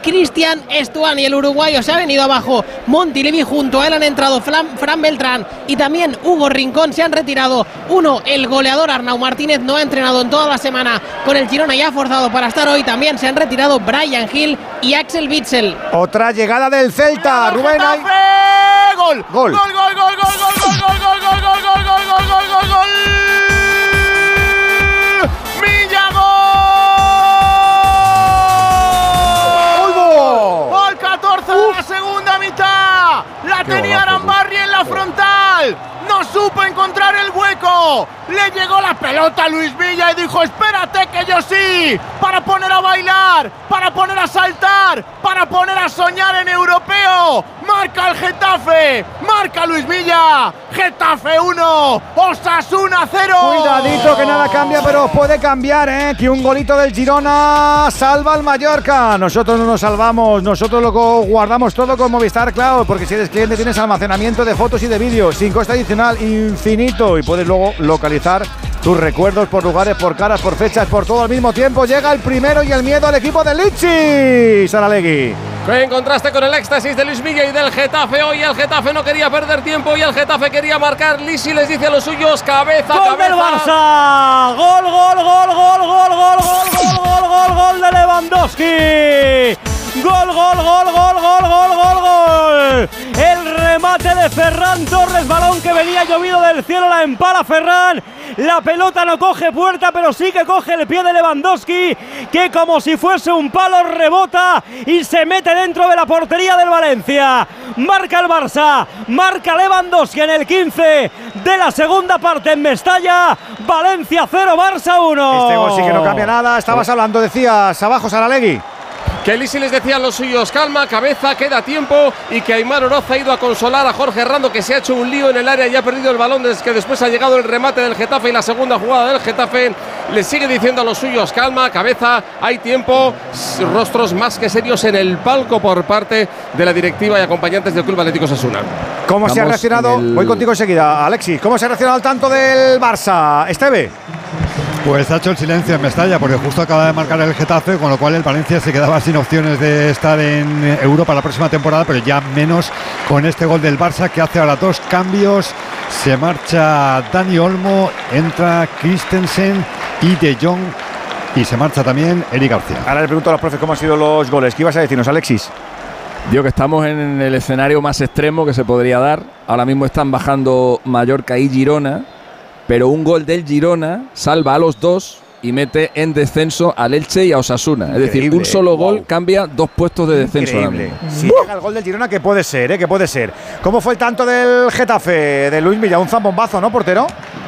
Cristian Estuani. El uruguayo se ha venido abajo. Montilivi junto a él han entrado Fran Beltrán y también Hugo Rincón. Se han retirado. El goleador Arnau Martínez no ha entrenado en toda la semana con el Girona y ha forzado para estar hoy. También se han retirado Brian Hill y Axel Witsel. Otra llegada del Celta. Rubén. Gol. Gol. Milla, gol. Al 14 de la segunda mitad. La tenía Arambarri en la frontal. No supo encontrar el hueco. Le llegó la pelota a Luis Villa y dijo: espérate que yo sí. Para poner a bailar, para poner a saltar, para poner a soñar en europeo. Marca el Getafe, marca Luis Villa. Getafe 1, Osasuna 0. Cuidadito que nada cambia, pero puede cambiar, que un golito del Girona salva al Mallorca. Nosotros no nos salvamos, nosotros lo guardamos todo con Movistar Cloud, porque si eres cliente tienes almacenamiento de fotos y de vídeos sin coste adicional infinito y puedes luego localizar tus recuerdos por lugares, por caras, por fechas, por todo al mismo tiempo. Llega el primero y el miedo al equipo de Lichi, Saralegui. En contraste con el éxtasis de Luis Villa y del Getafe, hoy el Getafe no quería perder tiempo y el Getafe quería marcar. Lisi les dice a los suyos: cabeza, ¡gol cabeza. del Barça! ¡Gol de Lewandowski! ¡Gol! El remate de Ferran Torres, balón que venía llovido del cielo, la empala Ferran. La pelota no coge puerta, pero sí que coge el pie de Lewandowski, que como si fuese un palo rebota y se mete dentro de la portería del Valencia. Marca el Barça, marca Lewandowski en el 15 de la segunda parte en Mestalla. Valencia 0, Barça 1. Este gol sí que no cambia nada. Estabas hablando, decías abajo, Saralegui. Que Lisi les decía a los suyos: calma, cabeza, queda tiempo, y que Aimar Oroz ha ido a consolar a Jorge Rando, que se ha hecho un lío en el área y ha perdido el balón, desde que después ha llegado el remate del Getafe y la segunda jugada del Getafe. Les sigue diciendo a los suyos: calma, cabeza, hay tiempo. Rostros más que serios en el palco por parte de la directiva y acompañantes del Club Atlético Osasuna. ¿Cómo se ha reaccionado? Voy contigo enseguida, Alexis. ¿Cómo se ha reaccionado al tanto del Barça? Esteve. Pues ha hecho el silencio en Mestalla, porque justo acaba de marcar el Getafe, con lo cual el Valencia se quedaba sin opciones de estar en Europa la próxima temporada, pero ya menos con este gol del Barça, que hace ahora dos cambios. Se marcha Dani Olmo, entra Christensen y De Jong, y se marcha también Eric García. Ahora le pregunto a los profes cómo han sido los goles. ¿Qué ibas a decirnos, Alexis? Digo que estamos en el escenario más extremo que se podría dar. Ahora mismo están bajando Mallorca y Girona, pero un gol del Girona salva a los dos y mete en descenso al Elche y a Osasuna. Increíble. Es decir, un solo gol cambia 2 puestos de descenso. Increíble. Si llega el gol del Girona, que puede ser, que puede ser. ¿Cómo fue el tanto del Getafe, de Luis Villa? Un zambombazo, ¿no, portero?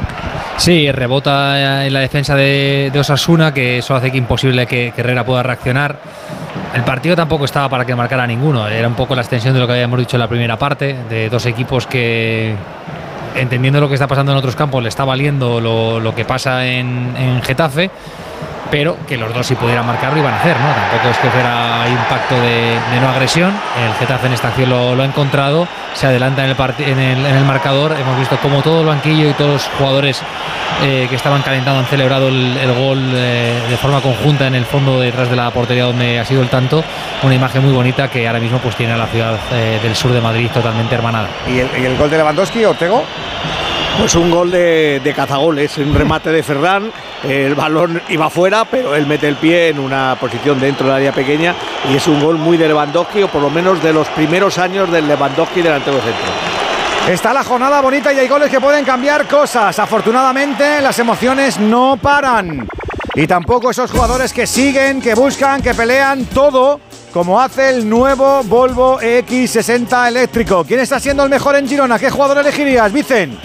Sí, rebota en la defensa de Osasuna, que eso hace que imposible que Herrera pueda reaccionar. El partido tampoco estaba para que marcara ninguno. Era un poco la extensión de lo que habíamos dicho en la primera parte, de dos equipos que, entendiendo lo que está pasando en otros campos, le está valiendo lo que pasa en Getafe, pero que los dos, si pudieran marcarlo, iban a hacer, ¿no? Tampoco es que fuera un pacto de no agresión. El Getafe en esta acción lo ha encontrado, se adelanta en el marcador. Hemos visto como todo el banquillo y todos los jugadores que estaban calentando han celebrado el gol de forma conjunta en el fondo detrás de la portería donde ha sido el tanto. Una imagen muy bonita que ahora mismo pues tiene a la ciudad del sur de Madrid totalmente hermanada. ¿Y el gol de Lewandowski, Ortego? Pues un gol de cazagoles, un remate de Ferran. El balón iba fuera, pero él mete el pie en una posición dentro del área pequeña, y es un gol muy de Lewandowski, o por lo menos de los primeros años del Lewandowski delantero centro. Está la jornada bonita y hay goles que pueden cambiar cosas. Afortunadamente, las emociones no paran. Y tampoco esos jugadores que siguen, que buscan, que pelean, todo como hace el nuevo Volvo X60 eléctrico. ¿Quién está siendo el mejor en Girona? ¿Qué jugador elegirías, Vicen?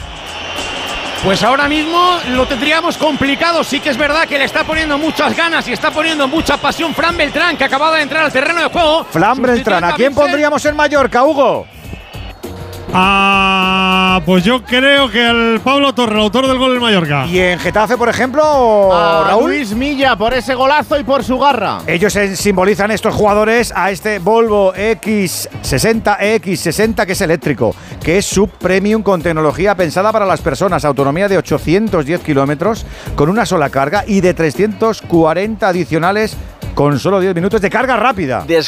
Pues ahora mismo lo tendríamos complicado. Sí que es verdad que le está poniendo muchas ganas y está poniendo mucha pasión Fran Beltrán, que acababa de entrar al terreno de juego. Fran Beltrán, ¿a quién pondríamos en Mallorca, Hugo? Pues yo creo que el Pablo Torre, el autor del gol del Mallorca. ¿Y en Getafe, por ejemplo, Raúl? Luis Milla, por ese golazo y por su garra. Ellos simbolizan, estos jugadores, a este Volvo X60, que es eléctrico, que es sub-premium con tecnología pensada para las personas, autonomía de 810 kilómetros con una sola carga y de 340 adicionales con solo 10 minutos de carga rápida.